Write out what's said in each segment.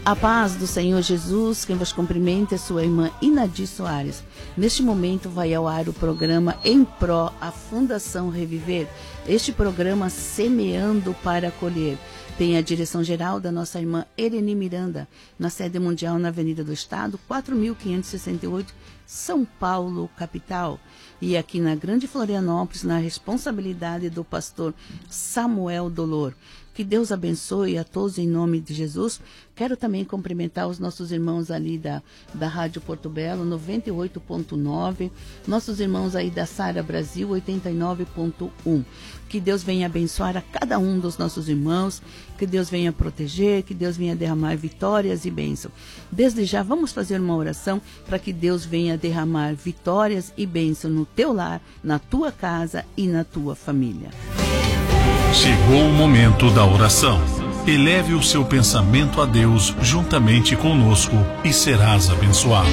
A paz do Senhor Jesus, quem vos cumprimenta é sua irmã Inadir Soares. Neste momento vai ao ar o programa Em Pró, a Fundação Reviver. Este programa Semeando para Colher. Tem a direção geral da nossa irmã Ereni Miranda, na sede mundial na Avenida do Estado, 4.568, São Paulo, capital. E aqui na Grande Florianópolis, na responsabilidade do pastor Samuel Dolor. Que Deus abençoe a todos em nome de Jesus. Quero também cumprimentar os nossos irmãos ali da Rádio Porto Belo, 98.9. Nossos irmãos aí da Sara Brasil, 89.1. Que Deus venha abençoar a cada um dos nossos irmãos. Que Deus venha proteger, que Deus venha derramar vitórias e bênçãos. Desde já vamos fazer uma oração para que Deus venha derramar vitórias e bênçãos no teu lar, na tua casa e na tua família. Chegou o momento da oração. Eleve o seu pensamento a Deus juntamente conosco e serás abençoado.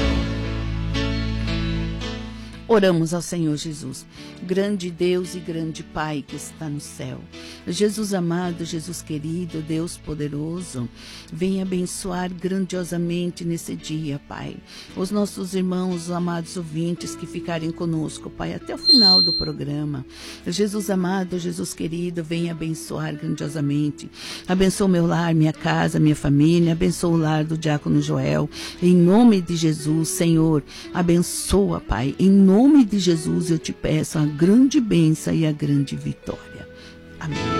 Oramos ao Senhor Jesus, grande Deus e grande Pai que está no céu. Jesus amado, Jesus querido, Deus poderoso, venha abençoar grandiosamente nesse dia, Pai. Os nossos irmãos, os amados ouvintes que ficarem conosco, Pai, até o final do programa. Jesus amado, Jesus querido, venha abençoar grandiosamente. Abençoa o meu lar, minha casa, minha família, abençoa o lar do diácono Joel. Em nome de Jesus, Senhor, abençoa, Pai, em nome de Jesus eu te peço a grande bênção e a grande vitória. Amém.